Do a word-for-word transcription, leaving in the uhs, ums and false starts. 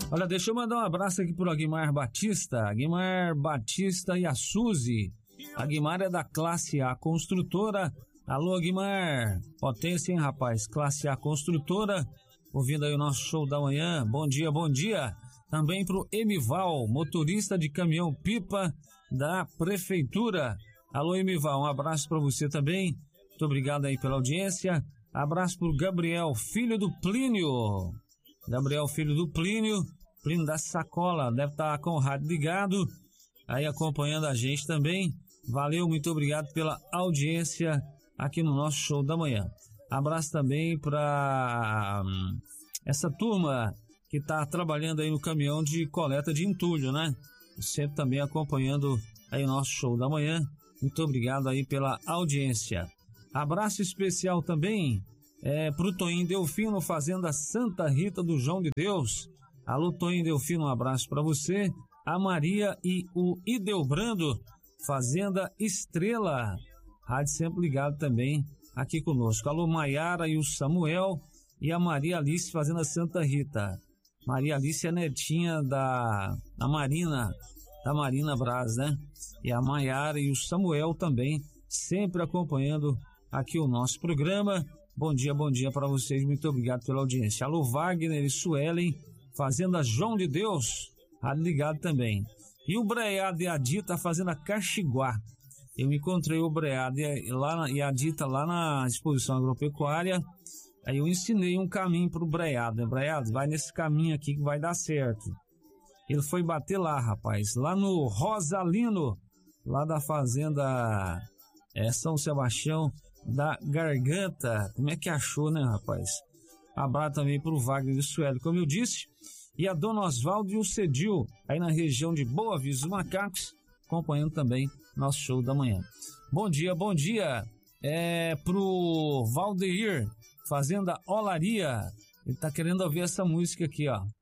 Olha, deixa eu mandar um abraço aqui pro Aguimar Batista, Aguimar Batista e a Suzy. A Aguimar é da Classe A Construtora. Alô, Aguimar, potência, hein, rapaz? Classe A Construtora, ouvindo aí o nosso show da manhã. Bom dia, bom dia. Também pro Emival, motorista de caminhão pipa da Prefeitura. Alô, Emival, um abraço para você também. Muito obrigado aí pela audiência. Abraço pro Gabriel, filho do Plínio. Gabriel, filho do Plínio. Plínio da Sacola, deve estar com o rádio ligado, aí acompanhando a gente também. Valeu, muito obrigado pela audiência aqui no nosso show da manhã. Abraço também para hum, essa turma que está trabalhando aí no caminhão de coleta de entulho, né? Sempre também acompanhando aí o nosso show da manhã. Muito obrigado aí pela audiência. Abraço especial também é, pro Toninho Delfino, Fazenda Santa Rita do João de Deus. Alô, Toninho Delfino, um abraço para você. A Maria e o Ideobrando, Fazenda Estrela. Rádio sempre ligado também aqui conosco. Alô, Maiara e o Samuel e a Maria Alice, Fazenda Santa Rita. Maria Alice é netinha da, da Marina, da Marina Braz, né? E a Maiara e o Samuel também, sempre acompanhando aqui o nosso programa. Bom dia, bom dia para vocês, muito obrigado pela audiência. Alô, Wagner e Suelen, Fazenda João de Deus, rádio ligado também. E o Breado e a Dita, Fazenda Caxiguá. Eu encontrei o Breado e, lá, e a Dita lá na exposição agropecuária. Aí eu ensinei um caminho pro Breado, né? Breado, vai nesse caminho aqui que vai dar certo. Ele foi bater lá, rapaz, lá no Rosalino, lá da Fazenda é, São Sebastião da Garganta. Como é que achou, né, rapaz? Abraço também pro Wagner e Sueli, como eu disse. E a Dona Osvaldo e o Cedil, aí na região de Boa Vista dos Macacos, acompanhando também nosso show da manhã. Bom dia, bom dia é pro Valdeir, Fazenda Olaria. Ele tá querendo ouvir essa música aqui, ó.